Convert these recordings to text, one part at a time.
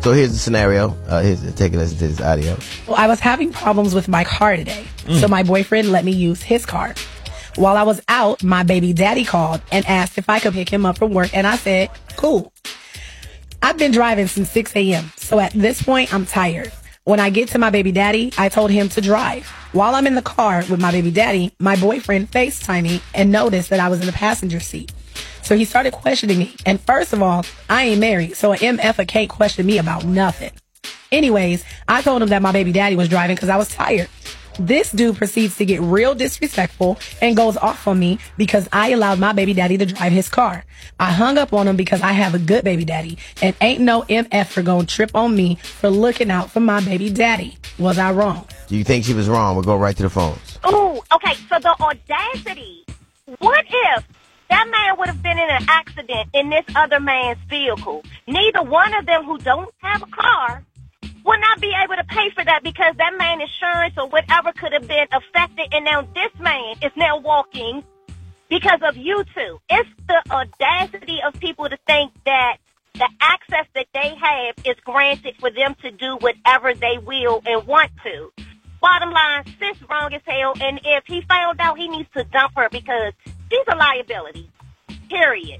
So here's the scenario. Take a listen to this audio. Well, I was having problems with my car today, so my boyfriend let me use his car. While I was out, my baby daddy called and asked if I could pick him up from work, and I said, cool. I've been driving since 6 a.m., so at this point, I'm tired. When I get to my baby daddy, I told him to drive. While I'm in the car with my baby daddy, my boyfriend FaceTimed me and noticed that I was in the passenger seat. So he started questioning me. And first of all, I ain't married, so an MF can't question me about nothing. Anyways, I told him that my baby daddy was driving because I was tired. This dude proceeds to get real disrespectful and goes off on me because I allowed my baby daddy to drive his car. I hung up on him because I have a good baby daddy, and ain't no MF gonna trip on me for looking out for my baby daddy. Was I wrong? Do you think she was wrong? We'll go right to the phones. Oh, okay. So the audacity. What if that man would have been in an accident in this other man's vehicle? Neither one of them who don't have a car will not be able to pay for that because that man's insurance or whatever could have been affected, and now this man is now walking because of you two. It's the audacity of people to think that the access that they have is granted for them to do whatever they will and want to. Bottom line, sis wrong as hell, and if he found out, he needs to dump her because she's a liability, period.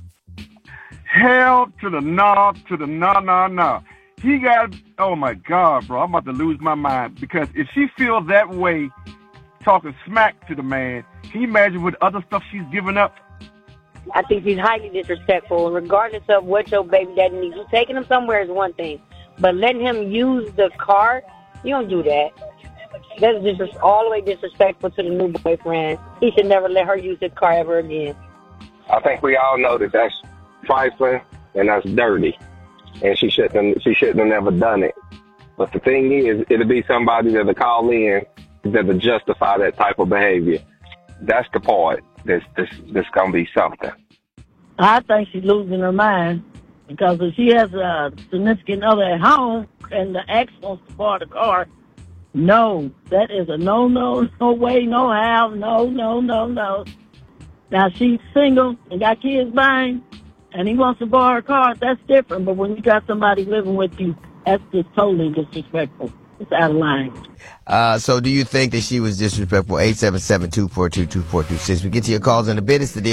Hell to the no. He got, oh my God, bro, I'm about to lose my mind. Because if she feels that way, talking smack to the man, can you imagine what other stuff she's giving up? I think she's highly disrespectful, and regardless of what your baby daddy needs. You taking him somewhere is one thing, but letting him use the car, you don't do that. That's just all the way disrespectful to the new boyfriend. He should never let her use his car ever again. I think we all know that that's trifling and that's dirty. And she shouldn't have never done it. But the thing is, it'll be somebody that'll call in that'll justify that type of behavior. That's the part that's gonna be something. I think she's losing her mind because if she has a significant other at home and the ex wants to borrow the car, no, that is a no way, no how, no. Now she's single and got kids buying, and he wants to borrow a car, that's different. But when you got somebody living with you, that's just totally disrespectful. It's out of line. So do you think that she was disrespectful? 877-242-2426. We get to your calls in a bit. It's the